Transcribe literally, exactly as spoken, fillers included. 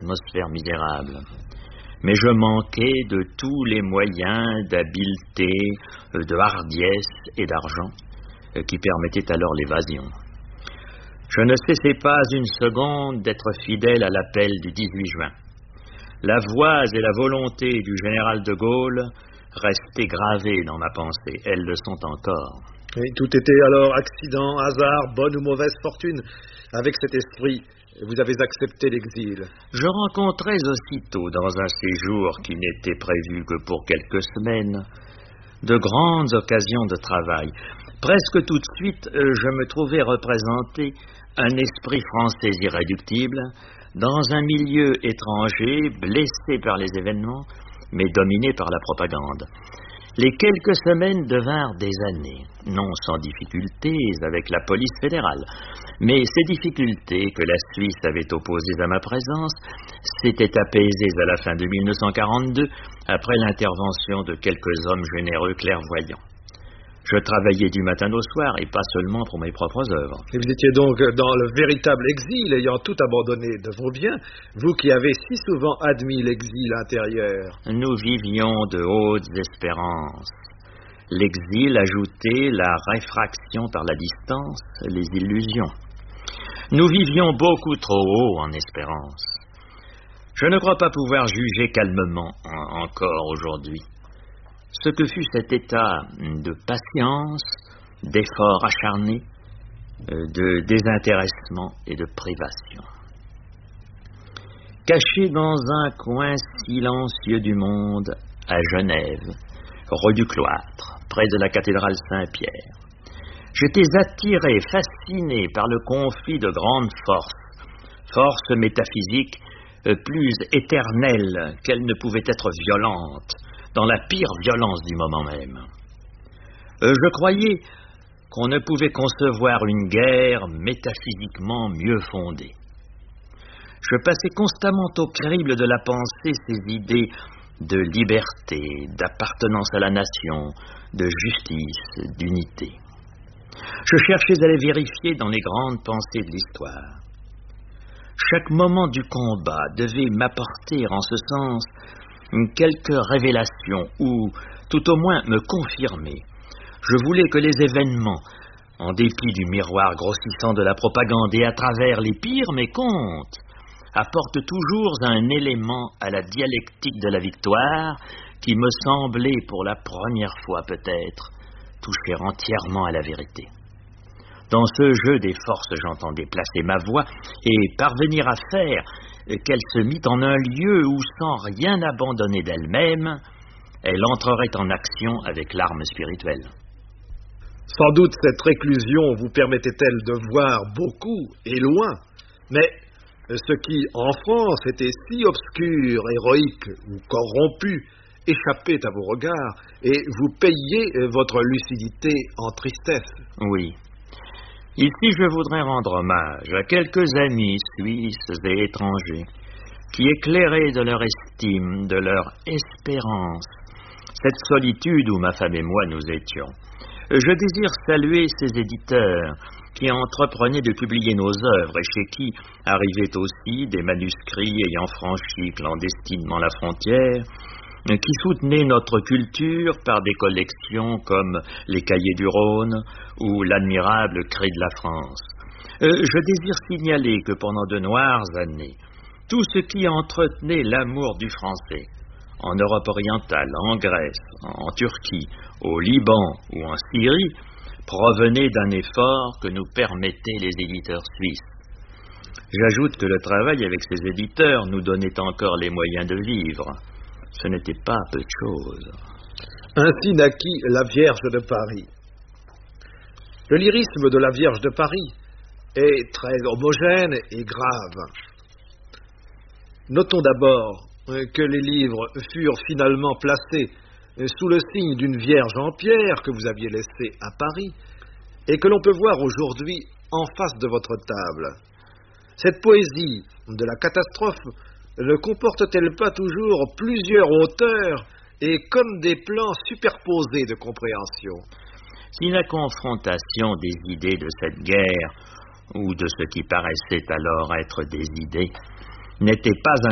atmosphère misérable. Mais je manquais de tous les moyens d'habileté, de hardiesse et d'argent qui permettaient alors l'évasion. Je ne cessais pas une seconde d'être fidèle à l'appel du dix-huit juin. La voix et la volonté du général de Gaulle restaient gravées dans ma pensée. Elles le sont encore. Et tout était alors accident, hasard, bonne ou mauvaise fortune. Avec cet esprit, vous avez accepté l'exil. Je rencontrais aussitôt, dans un séjour qui n'était prévu que pour quelques semaines, de grandes occasions de travail. Presque tout de suite, je me trouvais représenter un esprit français irréductible dans un milieu étranger, blessé par les événements, mais dominé par la propagande. Les quelques semaines devinrent des années, non sans difficultés avec la police fédérale, mais ces difficultés que la Suisse avait opposées à ma présence s'étaient apaisées à la fin de mille neuf cent quarante-deux, après l'intervention de quelques hommes généreux clairvoyants. Je travaillais du matin au soir et pas seulement pour mes propres œuvres. Et vous étiez donc dans le véritable exil, ayant tout abandonné de vos biens, vous qui avez si souvent admis l'exil intérieur. Nous vivions de hautes espérances. L'exil ajoutait la réfraction par la distance, les illusions. Nous vivions beaucoup trop haut en espérance. Je ne crois pas pouvoir juger calmement en, encore aujourd'hui ce que fut cet état de patience, d'effort acharné, de désintéressement et de privation. Caché dans un coin silencieux du monde, à Genève, rue du Cloître, près de la cathédrale Saint-Pierre, j'étais attiré, fasciné par le conflit de grandes forces, forces métaphysiques plus éternelles qu'elles ne pouvaient être violentes, dans la pire violence du moment même. Euh, je croyais qu'on ne pouvait concevoir une guerre métaphysiquement mieux fondée. Je passais constamment au crible de la pensée ces idées de liberté, d'appartenance à la nation, de justice, d'unité. Je cherchais à les vérifier dans les grandes pensées de l'histoire. Chaque moment du combat devait m'apporter en ce sens quelques révélations ou tout au moins me confirmer. Je voulais que les événements, en dépit du miroir grossissant de la propagande et à travers les pires mécomptes, apportent toujours un élément à la dialectique de la victoire qui me semblait pour la première fois peut-être toucher entièrement à la vérité. Dans ce jeu des forces, j'entendais placer ma voix et parvenir à faire qu'elle se mit en un lieu où, sans rien abandonner d'elle-même, elle entrerait en action avec l'arme spirituelle. Sans doute cette réclusion vous permettait-elle de voir beaucoup et loin, mais ce qui, en France, était si obscur, héroïque ou corrompu, échappait à vos regards, et vous payiez votre lucidité en tristesse. Oui. Ici, je voudrais rendre hommage à quelques amis suisses et étrangers qui éclairaient de leur estime, de leur espérance, cette solitude où ma femme et moi nous étions. Je désire saluer ces éditeurs qui entreprenaient de publier nos œuvres et chez qui arrivaient aussi des manuscrits ayant franchi clandestinement la frontière, qui soutenaient notre culture par des collections comme les Cahiers du Rhône ou l'admirable Cri de la France. Euh, je désire signaler que pendant de noires années, tout ce qui entretenait l'amour du français, en Europe orientale, en Grèce, en Turquie, au Liban ou en Syrie, provenait d'un effort que nous permettaient les éditeurs suisses. J'ajoute que le travail avec ces éditeurs nous donnait encore les moyens de vivre. Ce n'était pas peu de choses. Ainsi naquit la Vierge de Paris. Le lyrisme de la Vierge de Paris est très homogène et grave. Notons d'abord que les livres furent finalement placés sous le signe d'une Vierge en pierre que vous aviez laissée à Paris et que l'on peut voir aujourd'hui en face de votre table. Cette poésie de la catastrophe ne comporte-t-elle pas toujours plusieurs auteurs et comme des plans superposés de compréhension? Si la confrontation des idées de cette guerre, ou de ce qui paraissait alors être des idées, n'était pas un